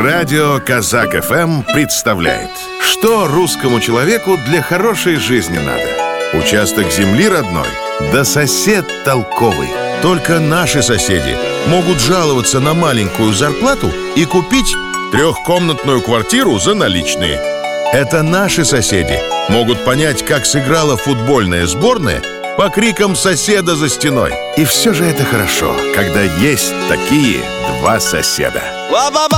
Радио Казак ФМ представляет, что русскому человеку для хорошей жизни надо. Участок земли родной, да сосед толковый. Только наши соседи могут жаловаться на маленькую зарплату и купить трехкомнатную квартиру за наличные. Это наши соседи могут понять, как сыграла футбольная сборная по крикам соседа за стеной. И все же это хорошо, когда есть такие два соседа.